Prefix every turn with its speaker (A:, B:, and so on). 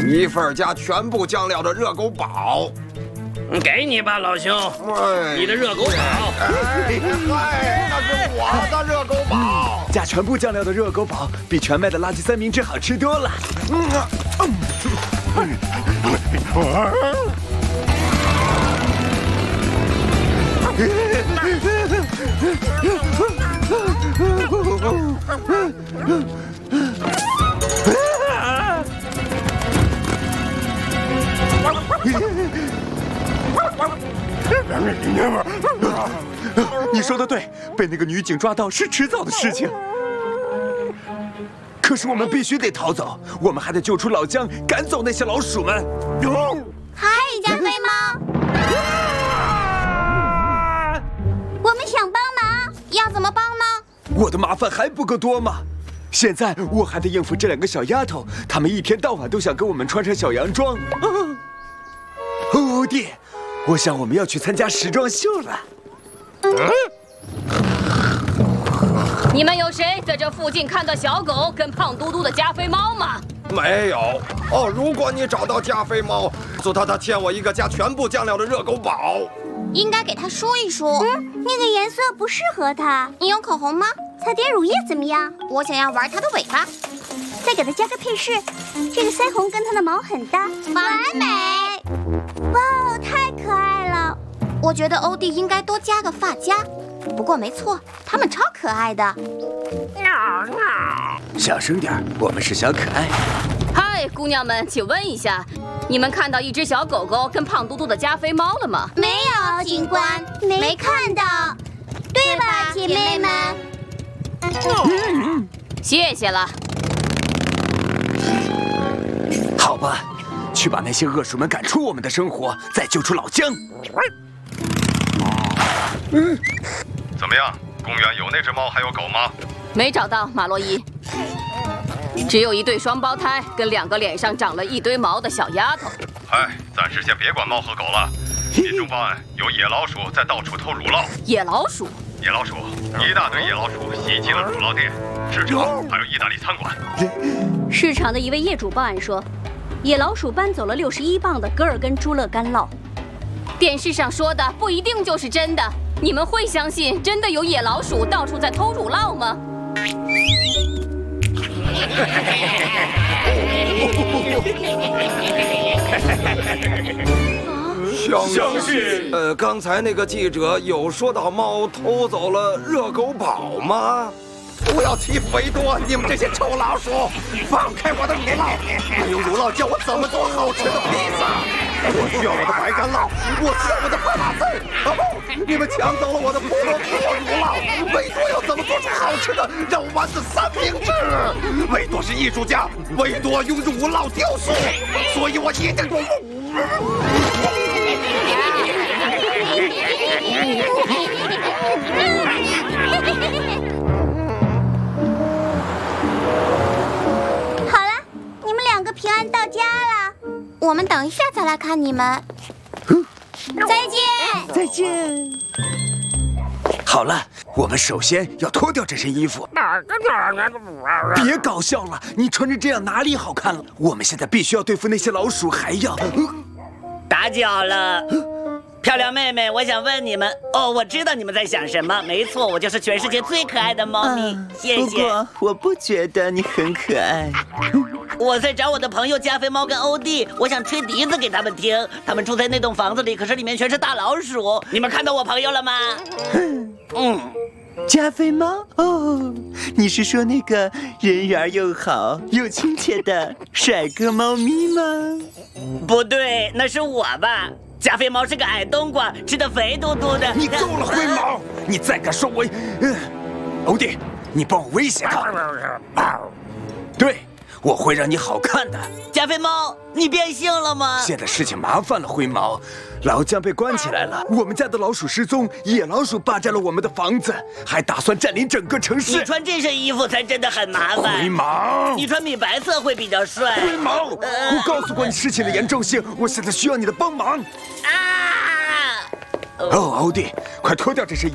A: 1份加全部酱料的热狗堡。
B: 给你吧，老兄，你的热狗堡。
A: 嗨，那是我的热狗堡。
C: 加全部酱料的热狗堡比全麦的垃圾三明治好吃多了。你说的对，被那个女警抓到是迟早的事情。可是我们必须得逃走，我们还得救出老姜，赶走那些老鼠们。
D: 嗨，加菲猫，我们想帮忙，要怎么帮呢？
C: 我的麻烦还不够多吗？现在我还得应付这2个小丫头，她们一天到晚都想跟我们穿上小洋装。欧弟，我想我们要去参加时装秀了。
E: 你们有谁在这附近看到小狗跟胖嘟嘟的加菲猫吗？
A: 没有哦。如果你找到加菲猫，说他欠我1个加全部酱料的热狗堡。
D: 应该给他说一说。那个颜色不适合他。你有口红吗？擦点乳液怎么样？我想要玩它的尾巴，再给它加个配饰。这个腮红跟它的毛很搭，完美！哇，太可爱了！我觉得欧弟应该多加个发夹。不过没错，它们超可爱的。
C: 小声点，我们是小可爱。
E: 嗨，姑娘们，请问一下，你们看到一只小狗狗跟胖嘟嘟的加菲猫了吗？
D: 没有，警官，没看到，对吧，姐妹们？
E: 谢谢了。
C: 好吧，去把那些恶鼠们赶出我们的生活，再救出老姜。
F: 怎么样？公园有那只猫还有狗吗？
E: 没找到，马洛伊。只有一对双胞胎跟2个脸上长了一堆毛的小丫头。
F: 哎，暂时先别管猫和狗了。紧中报案，有野老鼠在到处偷乳酪。
E: 野老鼠？
F: 野老鼠，一大堆野老鼠袭击了乳酪店、市场，还有意大利餐馆。
G: 市场的一位业主报案说，野老鼠搬走了61磅的格尔根猪肋干酪。
E: 电视上说的不一定就是真的，你们会相信真的有野老鼠到处在偷乳酪吗？
A: 相信。刚才那个记者有说到猫偷走了热狗堡吗？我要欺负维多！你们这些臭老鼠，放开我的乳酪！没有乳酪，叫我怎么做好吃的披萨？我需要我的白干酪，我需要我的帕玛森。啊不！你们抢走了我的菠萝乳酪。维多要怎么做出好吃的肉丸子三明治？维多是艺术家，维多用乳酪雕塑，所以我一定。
D: 好了，你们2个平安到家了。我们等一下再来看你们。再见，
C: 再见。好了，我们首先要脱掉这身衣服。别搞笑了，你穿成这样哪里好看了？我们现在必须要对付那些老鼠，还要
H: 打搅了。漂亮妹妹，我想问你们哦，我知道你们在想什么。没错，我就是全世界最可爱的猫咪。谢谢。
I: 不过我不觉得你很可爱。
H: 我在找我的朋友加菲猫跟欧弟，我想吹笛子给他们听。他们住在那栋房子里，可是里面全是大老鼠。你们看到我朋友了吗？
I: 加菲猫哦，你是说那个人缘又好又亲切的帅哥猫咪吗？
H: 不对，那是我吧。加菲猫是个矮冬瓜，吃得肥嘟嘟的。
C: 你够了，灰毛！你再敢说我，欧弟，你帮我威胁他。对，我会让你好看的。
H: 加菲猫，你变性了吗？
C: 现在事情麻烦了，灰毛。老姜被关起来了，我们家的老鼠失踪，野老鼠霸占了我们的房子，还打算占领整个城市。
H: 你穿这身衣服才真的很麻烦。
C: 灰毛，
H: 你穿米白色会比较帅。
C: 灰毛，我告诉过你事情的严重性，我现在需要你的帮忙。
H: 啊！
C: 哦，欧弟，快脱掉这身